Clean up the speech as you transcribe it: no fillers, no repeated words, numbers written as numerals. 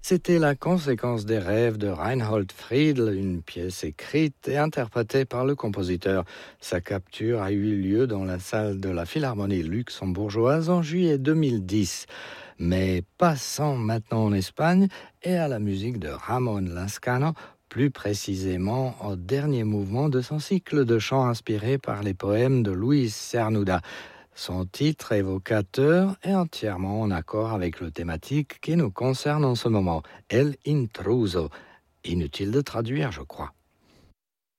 C'était la conséquence des rêves de Reinhold Friedl, une pièce écrite et interprétée par le compositeur. Sa capture a eu lieu dans la salle de la Philharmonie luxembourgeoise en juillet 2010. Mais passons maintenant en Espagne et à la musique de Ramón Lazcano, plus précisément au dernier mouvement de son cycle de chants inspiré par les poèmes de Luis Cernuda. Son titre évocateur est entièrement en accord avec le thématique qui nous concerne en ce moment, El Intruso. Inutile de traduire, je crois.